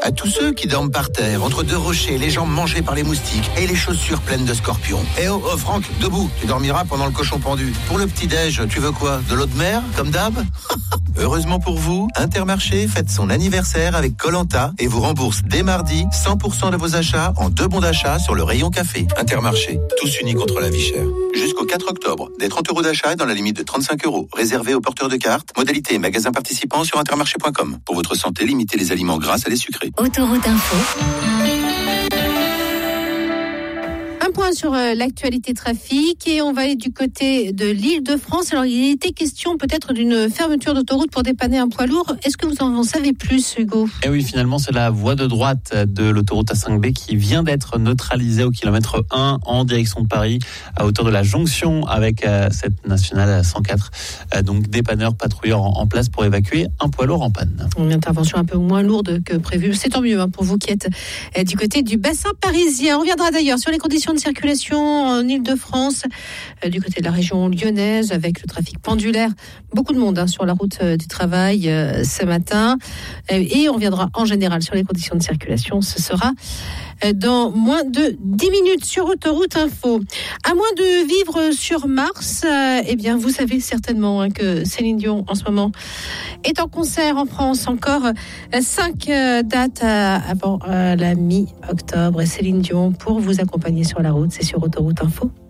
À tous ceux qui dorment par terre, entre deux rochers, les jambes mangées par les moustiques et les chaussures pleines de scorpions. Eh oh, Franck, debout, tu dormiras pendant le cochon pendu. Pour le petit-déj, tu veux quoi? De l'eau de mer, comme d'hab? Heureusement pour vous, Intermarché fête son anniversaire avec Koh-Lanta et vous rembourse dès mardi 100% de vos achats en 2 bons d'achat sur le rayon café. Intermarché, tous unis contre la vie chère. Jusqu'au 4 octobre, des 30 € d'achat dans la limite de 35 €, réservé aux porteurs de cartes. Modalité et magasins participants sur intermarché.com. Pour votre santé, limitez les aliments gras à les sucrés. Autoroute Info. Un point sur l'actualité trafic et on va aller du côté de l'Île-de-France. Alors, il était question peut-être d'une fermeture d'autoroute pour dépanner un poids lourd. Est-ce que vous en savez plus, Hugo ? Eh oui, finalement, c'est la voie de droite de l'autoroute A5B qui vient d'être neutralisée au kilomètre 1 en direction de Paris, à hauteur de la jonction avec cette nationale 104. Donc, dépanneurs, patrouilleurs en place pour évacuer un poids lourd en panne. Une intervention un peu moins lourde que prévu. C'est tant mieux pour vous qui êtes du côté du bassin parisien. On reviendra d'ailleurs sur les conditions de circulation en Île-de-France, du côté de la région lyonnaise, avec le trafic pendulaire. Beaucoup de monde sur la route du travail ce matin. Et on reviendra en général sur les conditions de circulation. Ce sera dans moins de 10 minutes sur Autoroute Info. À moins de vivre sur Mars, eh bien, vous savez certainement que Céline Dion, en ce moment, est en concert en France. Encore 5 dates avant la mi-octobre. Et Céline Dion, pour vous accompagner sur la route, c'est sur Autoroute Info.